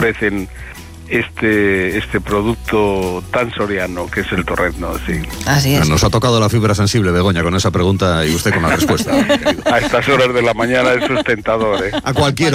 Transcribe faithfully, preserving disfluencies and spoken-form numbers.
ofrecen este este producto tan soriano que es el torrezno, sí. Así es. Nos ha tocado la fibra sensible, Begoña, con esa pregunta y usted con la respuesta. A estas horas de la mañana es sustentador, ¿eh? A cualquier